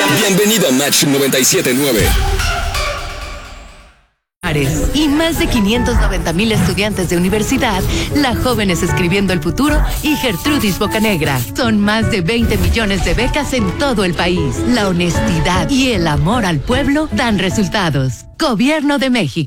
Bienvenido a Match 97.9. Y más de 590,000 estudiantes de universidad, La Jóvenes Escribiendo el Futuro y Gertrudis Bocanegra. Son más de 20 millones de becas en todo el país. La honestidad y el amor al pueblo dan resultados. Gobierno de México.